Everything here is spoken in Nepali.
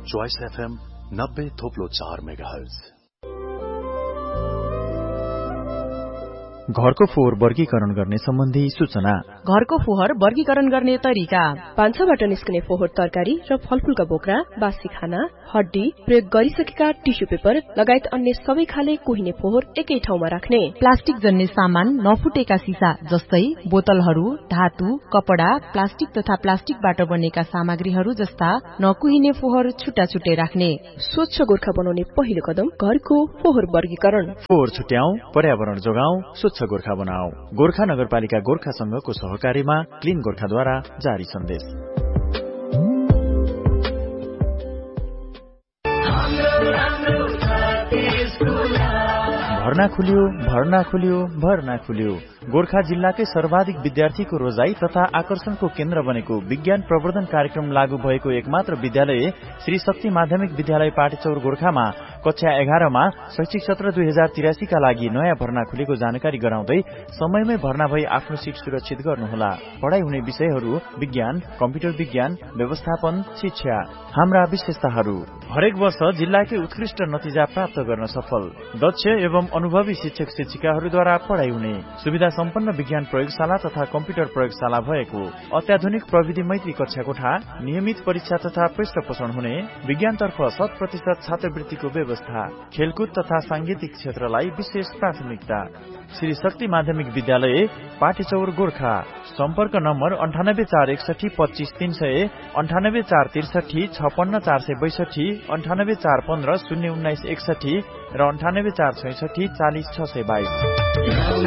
Choice FM 90.4 megahertz. घरको फोहोर वर्गीकरण गर्ने सम्बन्धी सूचना। घरको फोहोर वर्गीकरण गर्ने तरिका। भान्साबाट निस्कने फोहोर तरकारी र फलफूलका बोक्रा, बासी खाना, हड्डी, प्रयोग गरिसकेका टिस्यु पेपर लगायत अन्य सबै खाले कुहिने फोहोर एकै ठाउँमा राख्ने। प्लास्टिक जन्य सामान, नफुटेका सिसा जस्तै बोतलहरू, धातु, कपडा, प्लास्टिक तथा प्लास्टिकबाट बनेका सामग्रीहरू जस्ता नकुहिने फोहोर छुट्टा छुट्टै राख्ने। स्वच्छ गोर्खा बनाउने पहिलो कदम घरको फोहोर वर्गीकरण। फोहोर छुट्याऊ, पर्यावरण जोगाऊ, स्वच्छ गोर्खा बनाऊ। गोर्खा नगरपालिका गोर्खा संघको सहकारीमा क्लीन गोर्खाद्वारा जारी सन्देश। भर्ना खुल्यो, भर्ना खुल्यो, भर्ना खुल्यो। गोर्खा जिल्लाकै सर्वाधिक विद्यार्थीको रोजाई तथा आकर्षणको केन्द्र बनेको विज्ञान प्रवर्धन कार्यक्रम लागू भएको एकमात्र विद्यालय श्री शक्ति माध्यमिक विद्यालय पाटेचौर गोर्खामा कक्षा 11 मा शैक्षिक सत्र 2083 का लागि नयाँ भर्ना खुलेको जानकारी गराउँदै समयमै भर्ना भई आफ्नो सीट सुरक्षित गर्नुहोला। पढ़ाई हुने विषयहरू विज्ञान, कम्प्युटर विज्ञान, व्यवस्थापन, शिक्षा। हाम्रा विशेषताहरू: हरेक वर्ष जिल्लाकै उत्कृष्ट नतिजा प्राप्त गर्न सफल, दक्ष एवं अनुभवी शिक्षक शिक्षिकाहरूद्वारा पढ़ाई हुने, सुविधा सम्पन्न विज्ञान प्रयोगशाला तथा कम्प्युटर प्रयोगशाला भएको, अत्याधुनिक प्रविधि मैत्री कक्षा कोठा, नियमित परीक्षा तथा पृष्ठपोषण हुने, विज्ञानतर्फ 100% छात्रवृत्तिको व्यवस्था, खेलकुद तथा सांगीतिक क्षेत्रलाई विशेष प्राथमिकता। श्री शक्ति माध्यमिक विद्यालय पाटेचौर गोर्खा। सम्पर्क नम्बर 9841625300, 9843 56462, 9841501961 र 9846 40622।